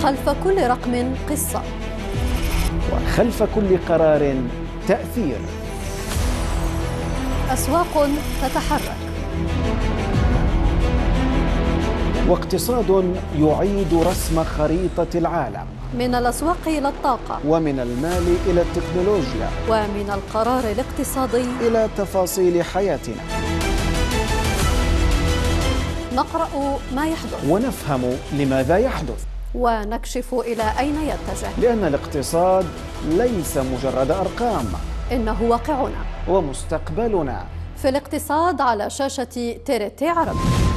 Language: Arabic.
خلف كل رقم قصة، وخلف كل قرار تأثير. أسواق تتحرك، واقتصاد يعيد رسم خريطة العالم، من الأسواق إلى الطاقة، ومن المال إلى التكنولوجيا، ومن القرار الاقتصادي إلى تفاصيل حياتنا. نقرأ ما يحدث ونفهم لماذا يحدث، ونكشف إلى أين يتجه، لأن الاقتصاد ليس مجرد أرقام، إنه واقعنا ومستقبلنا. في الاقتصاد على شاشة TRT عربي.